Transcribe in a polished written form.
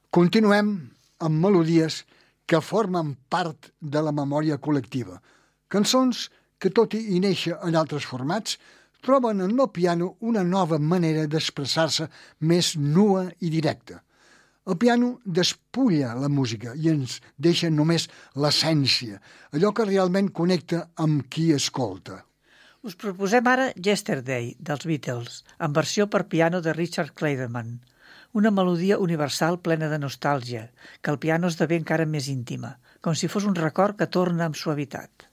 Continuem amb melodies que formen part de la memòria col·lectiva. Cançons que, tot i néixer en altres formats, troben en el piano una nova manera d'expressar-se més nua i directa. El piano despulla la música i ens deixa només l'essència, allò que realment connecta amb qui escolta. Us proposem ara Yesterday, dels Beatles, en versió per piano de Richard Clayderman, una melodia universal plena de nostàlgia, que el piano esdevé encara més íntima, com si fos un record que torna amb suavitat.